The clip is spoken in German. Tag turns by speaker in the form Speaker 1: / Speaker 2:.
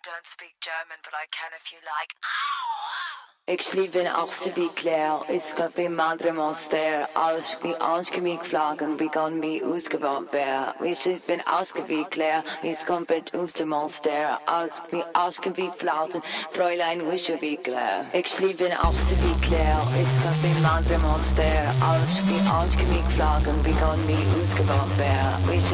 Speaker 1: don't speak German, but I can if you like.
Speaker 2: Ik sliep in Achterwijk klaar, ik schreef bij Madre Monster, als wie ausgevlagen, begon wie ausgebaut wäre. Ich sliep in Achterwijk klaar, ich kom mit Ostermonster, als wie ausgevlagen, Fräulein Wischerwijk klaar. Ik sliep in Achterwijk klaar, ik schreef bij Madre Monster, als wie ausgevlagen, begon wie ausgebaut wäre.